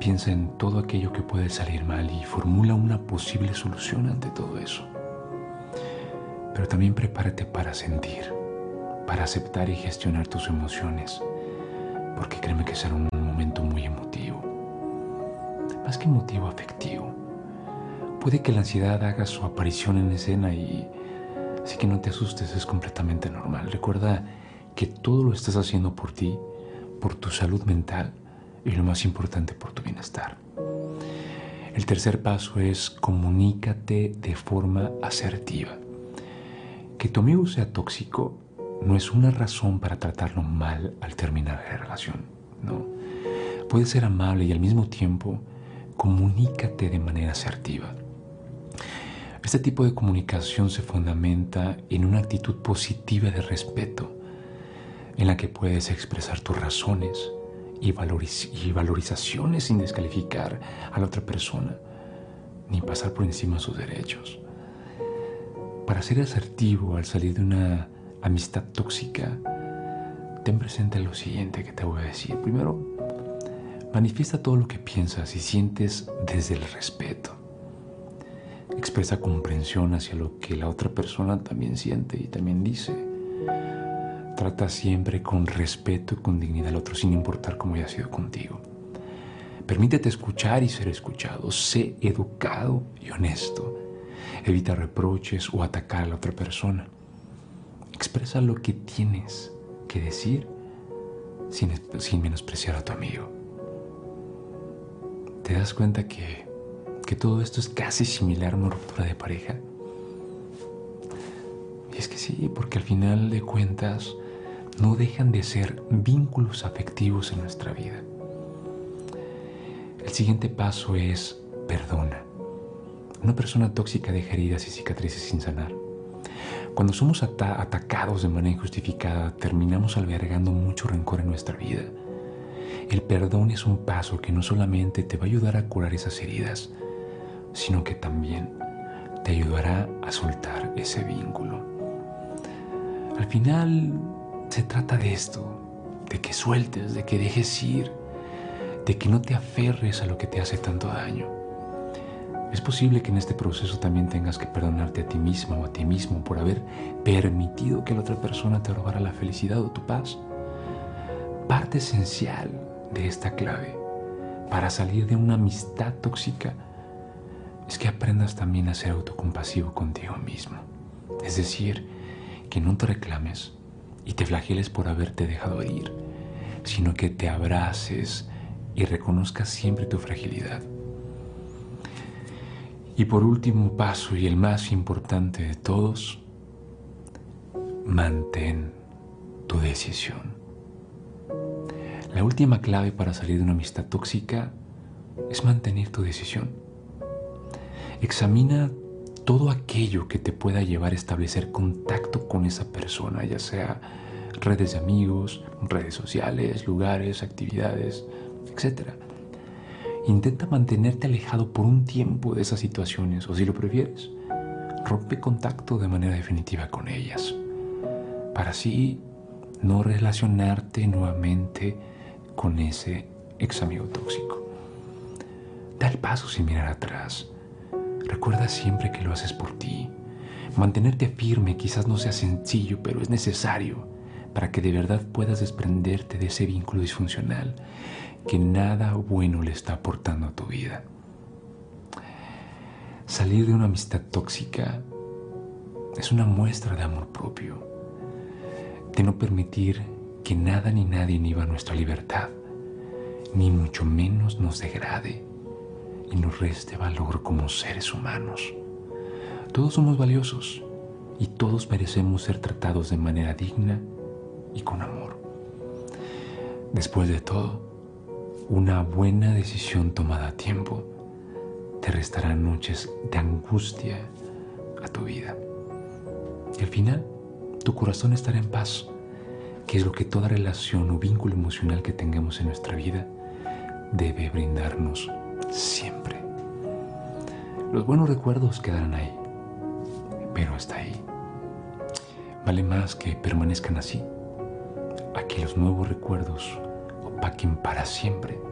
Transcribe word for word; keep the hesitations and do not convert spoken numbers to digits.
Piensa en todo aquello que puede salir mal y formula una posible solución ante todo eso. Pero también prepárate para sentir, para aceptar y gestionar tus emociones, porque créeme que será un momento muy emotivo. Más que emotivo, afectivo. Puede que la ansiedad haga su aparición en escena y así que no te asustes, es completamente normal. Recuerda que todo lo estás haciendo por ti, por tu salud mental y lo más importante, por tu bienestar. El tercer paso es comunícate de forma asertiva. Que tu amigo sea tóxico no es una razón para tratarlo mal al terminar la relación, no. Puedes ser amable y al mismo tiempo comunícate de manera asertiva. Este tipo de comunicación se fundamenta en una actitud positiva de respeto, en la que puedes expresar tus razones y, valoriz- y valorizaciones sin descalificar a la otra persona, ni pasar por encima de sus derechos. Para ser asertivo al salir de una amistad tóxica, ten presente lo siguiente que te voy a decir. Primero, manifiesta todo lo que piensas y sientes desde el respeto. Expresa comprensión hacia lo que la otra persona también siente y también dice. Trata siempre con respeto y con dignidad al otro, sin importar cómo haya sido contigo. Permítete escuchar y ser escuchado. Sé educado y honesto. Evita reproches o atacar a la otra persona. Expresa lo que tienes que decir sin, sin menospreciar a tu amigo. ¿Te das cuenta que, que todo esto es casi similar a una ruptura de pareja? Y es que sí, porque al final de cuentas no dejan de ser vínculos afectivos en nuestra vida. El siguiente paso es perdona. Una persona tóxica deja heridas y cicatrices sin sanar. Cuando somos ata- atacados de manera injustificada, terminamos albergando mucho rencor en nuestra vida. El perdón es un paso que no solamente te va a ayudar a curar esas heridas, sino que también te ayudará a soltar ese vínculo. Al final se trata de esto, de que sueltes, de que dejes ir, de que no te aferres a lo que te hace tanto daño. Es posible que en este proceso también tengas que perdonarte a ti misma o a ti mismo por haber permitido que la otra persona te robara la felicidad o tu paz. Parte esencial de esta clave para salir de una amistad tóxica es que aprendas también a ser autocompasivo contigo mismo. Es decir, que no te reclames y te flageles por haberte dejado ir, sino que te abraces y reconozcas siempre tu fragilidad. Y por último paso, y el más importante de todos, mantén tu decisión. La última clave para salir de una amistad tóxica es mantener tu decisión. Examina todo aquello que te pueda llevar a establecer contacto con esa persona, ya sea redes de amigos, redes sociales, lugares, actividades, etcétera. Intenta mantenerte alejado por un tiempo de esas situaciones, o si lo prefieres, rompe contacto de manera definitiva con ellas, para así no relacionarte nuevamente con ese ex amigo tóxico. Da el paso sin mirar atrás. Recuerda siempre que lo haces por ti. Mantenerte firme quizás no sea sencillo, pero es necesario para que de verdad puedas desprenderte de ese vínculo disfuncional que nada bueno le está aportando a tu vida. Salir de una amistad tóxica es una muestra de amor propio, de no permitir que nada ni nadie inhiba nuestra libertad, ni mucho menos nos degrade y nos reste valor como seres humanos. Todos somos valiosos y todos merecemos ser tratados de manera digna y con amor. Después de todo, una buena decisión tomada a tiempo te restará noches de angustia a tu vida. Y al final, tu corazón estará en paz, que es lo que toda relación o vínculo emocional que tengamos en nuestra vida debe brindarnos siempre. Los buenos recuerdos quedarán ahí, pero hasta ahí. Vale más que permanezcan así, a que los nuevos recuerdos opaquen para siempre